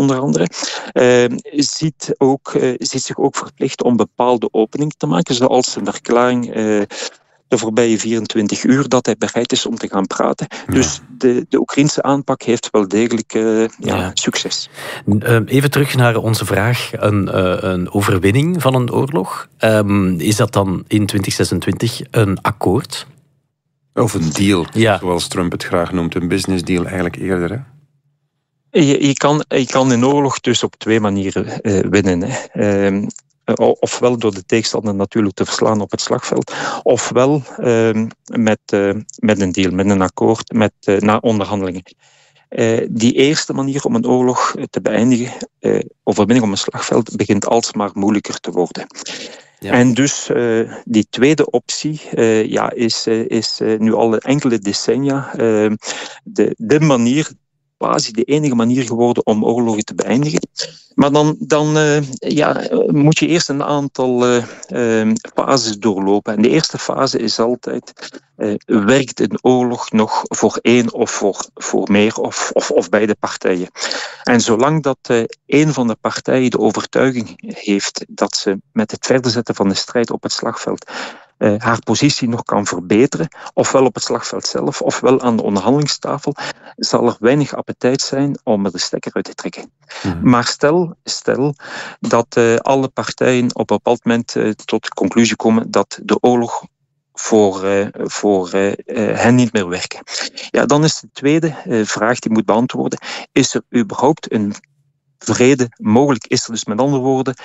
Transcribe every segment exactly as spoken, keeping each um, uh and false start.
onder andere, uh, ziet, ook, uh, ziet zich ook verplicht om bepaalde openingen te maken, zoals een verklaring uh, de voorbije vierentwintig uur dat hij bereid is om te gaan praten. Ja. Dus de, de Oekraïnse aanpak heeft wel degelijk uh, ja, ja. succes. Even terug naar onze vraag. Een, uh, een overwinning van een oorlog. Um, is dat dan in twintig zesentwintig een akkoord? Of een deal, ja. zoals Trump het graag noemt. Een business deal eigenlijk eerder, hè? Je, je, kan, je kan een oorlog dus op twee manieren uh, winnen. Hè. Uh, ofwel door de tegenstander natuurlijk te verslaan op het slagveld, ofwel uh, met, uh, met een deal, met een akkoord, met uh, na onderhandelingen. Uh, die eerste manier om een oorlog te beëindigen, uh, overwinning op een slagveld, begint alsmaar moeilijker te worden. Ja. En dus uh, die tweede optie uh, ja, is, uh, is uh, nu al enkele decennia uh, de, de manier, quasi de enige manier geworden om oorlogen te beëindigen. Maar dan, dan uh, ja, moet je eerst een aantal uh, uh, fases doorlopen. En de eerste fase is altijd, uh, werkt een oorlog nog voor één of voor, voor meer of, of, of beide partijen? En zolang dat uh, één van de partijen de overtuiging heeft dat ze met het verder zetten van de strijd op het slagveld Uh, haar positie nog kan verbeteren, ofwel op het slagveld zelf, ofwel aan de onderhandelingstafel, zal er weinig appetijt zijn om er de stekker uit te trekken. Mm-hmm. Maar stel, stel dat uh, alle partijen op een bepaald moment uh, tot de conclusie komen dat de oorlog voor, uh, voor uh, uh, hen niet meer werken. Ja, dan is de tweede uh, vraag die moet beantwoorden, is er überhaupt een vrede mogelijk? Is er dus met andere woorden,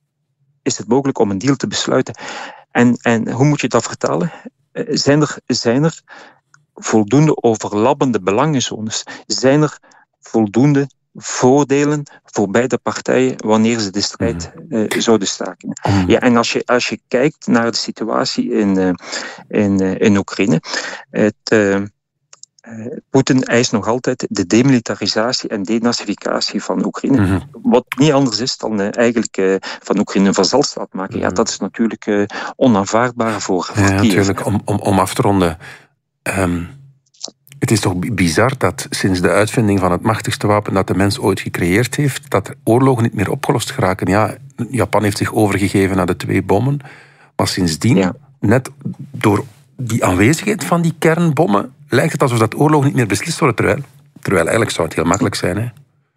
is het mogelijk om een deal te besluiten? En, en hoe moet je dat vertalen? Zijn er, zijn er voldoende overlappende belangenzones? Zijn er voldoende voordelen voor beide partijen wanneer ze de strijd uh, zouden staken? Mm. Ja, en als je, als je kijkt naar de situatie in, uh, in, uh, in Oekraïne, het... Uh, Uh, Poetin eist nog altijd de demilitarisatie en denazificatie van Oekraïne. Mm-hmm. Wat niet anders is dan uh, eigenlijk uh, van Oekraïne een vazalstaat maken. Mm-hmm. Ja, dat is natuurlijk uh, onaanvaardbaar voor, voor ja, Kiev. Natuurlijk, om, om, om af te ronden. Um, het is toch bizar dat sinds de uitvinding van het machtigste wapen dat de mens ooit gecreëerd heeft, dat oorlogen niet meer opgelost geraken. Ja, Japan heeft zich overgegeven aan de twee bommen. Maar sindsdien, ja. net door die aanwezigheid van die kernbommen, lijkt het alsof dat oorlog niet meer beslist wordt, terwijl, terwijl eigenlijk zou het heel makkelijk zijn, hè?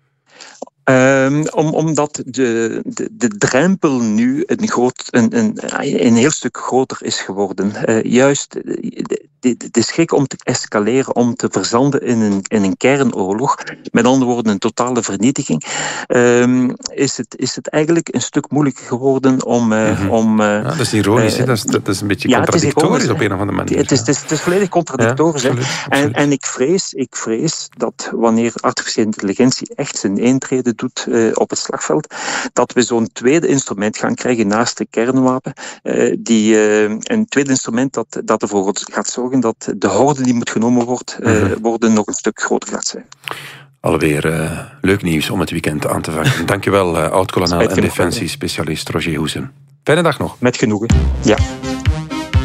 Um, om, omdat de, de, de drempel nu een, groot, een, een, een heel stuk groter is geworden. Uh, juist de, de, de schrik om te escaleren, om te verzanden in een, in een kernoorlog, met andere woorden een totale vernietiging, um, is, het, is het eigenlijk een stuk moeilijker geworden om... Uh, mm-hmm. om uh, ja, dat is ironisch, uh, dat, is, dat is een beetje ja, contradictorisch op een of andere manier. Het is, het is, het is volledig contradictorisch. Ja, absoluut, absoluut. En, en ik, vrees, ik vrees dat wanneer artificiële intelligentie echt zijn intrede doet uh, op het slagveld, dat we zo'n tweede instrument gaan krijgen naast de kernwapen. Uh, die, uh, een tweede instrument dat, dat ervoor gaat zorgen dat de horde die moet genomen wordt, uh, mm-hmm. worden nog een stuk groter gaat zijn. Alweer uh, leuk nieuws om het weekend aan te vangen. Dankjewel, uh, oud-kolonel en defensiespecialist Roger Hoesen. Fijne dag nog. Met genoegen, ja.